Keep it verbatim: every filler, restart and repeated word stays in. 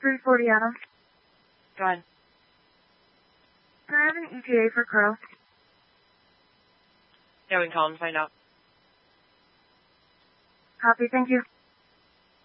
three forty Adams. Go ahead. Can I have an E T A for Crow? Yeah, we can call him and find out. Copy, thank you.